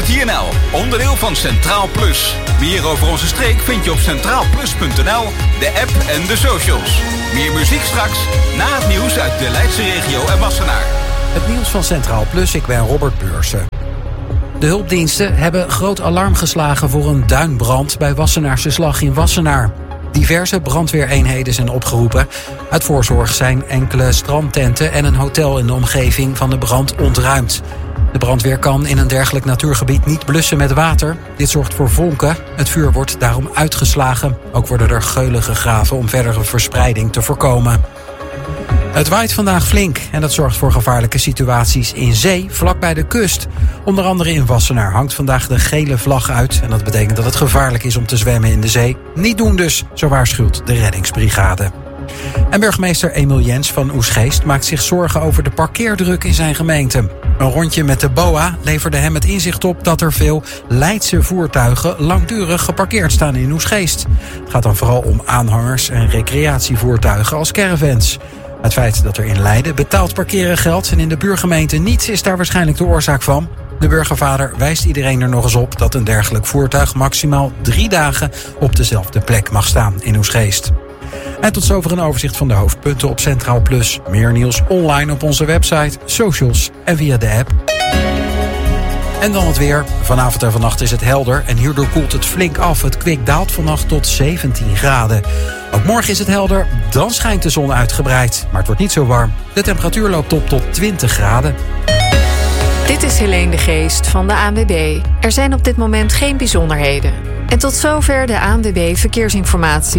Unity NL, onderdeel van Centraal Plus. Meer over onze streek vind je op centraalplus.nl, de app en de socials. Meer muziek straks, na het nieuws uit de Leidse regio en Wassenaar. Het nieuws van Centraal Plus, ik ben Robert Beursen. De hulpdiensten hebben groot alarm geslagen voor een duinbrand bij Wassenaarse Slag in Wassenaar. Diverse brandweereenheden zijn opgeroepen. Uit voorzorg zijn enkele strandtenten en een hotel in de omgeving van de brand ontruimd. De brandweer kan in een dergelijk natuurgebied niet blussen met water. Dit zorgt voor vonken. Het vuur wordt daarom uitgeslagen. Ook worden er geulen gegraven om verdere verspreiding te voorkomen. Het waait vandaag flink en dat zorgt voor gevaarlijke situaties in zee, vlak bij de kust. Onder andere in Wassenaar hangt vandaag de gele vlag uit. En dat betekent dat het gevaarlijk is om te zwemmen in de zee. Niet doen dus, zo waarschuwt de reddingsbrigade. En burgemeester Emiel Jens van Oegstgeest maakt zich zorgen over de parkeerdruk in zijn gemeente. Een rondje met de BOA leverde hem het inzicht op dat er veel Leidse voertuigen langdurig geparkeerd staan in Oegstgeest. Het gaat dan vooral om aanhangers en recreatievoertuigen als caravans. Het feit dat er in Leiden betaald parkeren geldt en in de buurgemeente niets is daar waarschijnlijk de oorzaak van. De burgervader wijst iedereen er nog eens op dat een dergelijk voertuig maximaal 3 dagen op dezelfde plek mag staan in Oegstgeest. En tot zover een overzicht van de hoofdpunten op Centraal Plus. Meer nieuws online op onze website, socials en via de app. En dan het weer. Vanavond en vannacht is het helder en hierdoor koelt het flink af. Het kwik daalt vannacht tot 17 graden. Ook morgen is het helder, dan schijnt de zon uitgebreid. Maar het wordt niet zo warm. De temperatuur loopt op tot 20 graden. Dit is Helene de Geest van de ANWB. Er zijn op dit moment geen bijzonderheden. En tot zover de ANWB Verkeersinformatie.